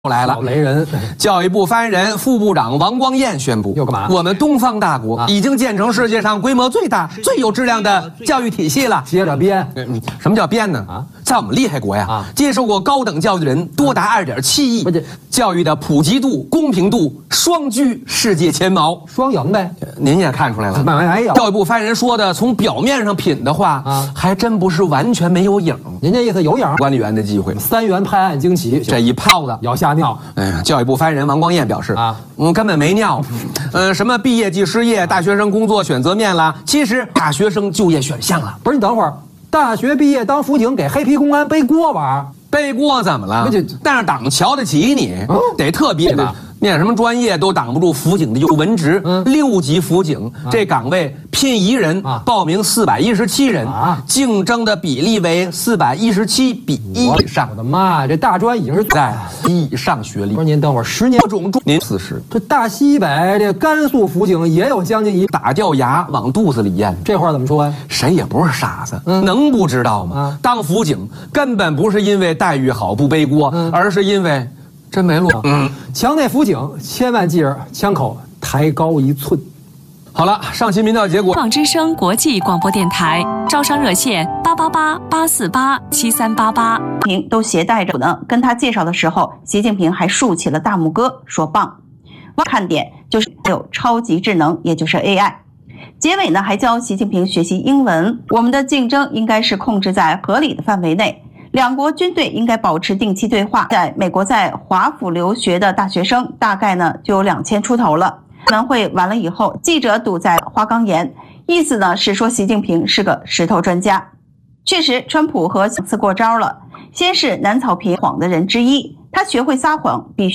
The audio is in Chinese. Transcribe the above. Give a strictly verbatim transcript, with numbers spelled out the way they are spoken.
来了， 雷人， 教育部发言人、副部长王光彦宣布， 又干嘛？ 我们东方大国、啊、已经建成世界上规模最大、最有质量的教育体系了。 接着编， 嗯，什么叫编呢？啊，在我们厉害国呀，啊，接受过高等教育的人多达二点七亿，教育的普及度、公平度双居世界前茅， 双赢呗。 您也看出来了， 没有。 教育部发言人说的，从表面上品的话，啊，还真不是完全没有影。 您这意思有影？ 管理员的机会， 三元拍案惊奇， 这一炮子要吓尿。 哎呀，教育部发言人王光彦表示啊， 嗯，根本没尿，呃，什么毕业即失业、大学生工作选择面啦，其实大学生就业选项了。 不是你等会儿，大学毕业当辅警给黑皮公安背锅玩？ 背锅怎么了？但是党瞧得起你，嗯、得特别的。念什么专业都挡不住辅警的有文职，嗯、六级辅警、嗯、这岗位聘一人，啊、报名四百一十七人，啊、竞争的比例为四百一十七比一以上。 我的妈呀，这大专已经是在一以上学历。 不是您等会儿，十年种您四十， 这大西北这甘肃辅警也有将近一打掉牙往肚子里咽。 这话怎么说呀？ 谁也不是傻子，嗯、能不知道吗？啊、当辅警根本不是因为待遇好不背锅，嗯、而是因为。真没路。 嗯，墙内辅警千万记着枪口抬高一寸。 好了，上期民调结果。 广之声国际广播电台招商热线八八八八四八七三八八。 平都携带着呢，跟他介绍的时候，习近平还竖起了大拇哥，说棒。看点就是有超级智能，也就是 A I。结尾呢，还教习近平学习英文。我们的竞争应该是控制在合理的范围内。两国军队应该保持定期对话。在美国在华府留学的大学生大概呢就有两千出头了。晚会完了以后，记者堵在花岗岩，意思呢是说习近平是个石头专家。确实，川普和此过招了。先是南草坪谎的人之一，他学会撒谎，比